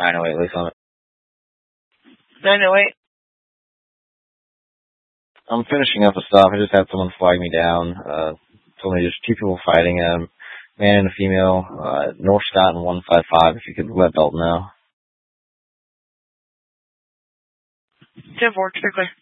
908, Lee Summit. 908. I'm finishing up a stop. I just had someone flag me down. Told me there's two people fighting, a man and a female, North Staten 155, if you could let Dalton know. 10-4, clear.